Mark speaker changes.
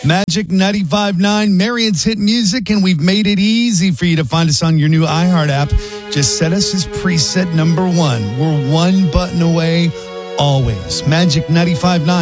Speaker 1: Magic 95.9, Marion's Hit Music, and we've made it easy for you to find us on your new iHeart app. Just set us as preset number 1. We're one button away, always. Magic 95.9.